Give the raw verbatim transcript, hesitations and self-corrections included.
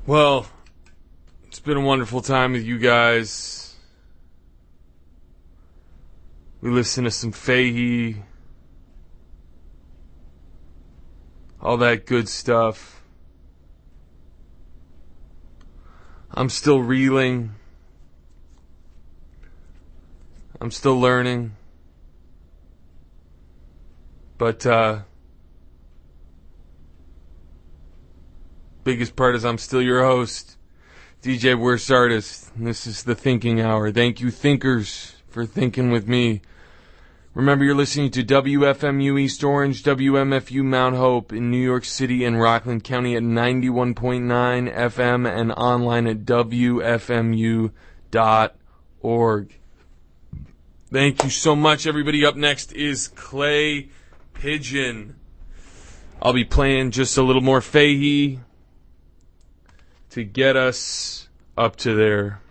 Well, it's been a wonderful time with you guys. We listen to some Fahey, all that good stuff. I'm still reeling. I'm still learning. But, uh, biggest part is I'm still your host, D J Worst Artist. And this is the Thinking Hour. Thank you, thinkers, for thinking with me. Remember, you're listening to W F M U East Orange, W M F U Mount Hope in New York City and Rockland County at ninety-one point nine F M and online at W F M U dot org. Thank you so much, everybody. Up next is Clay Pigeon. I'll be playing just a little more Fahey to get us up to there.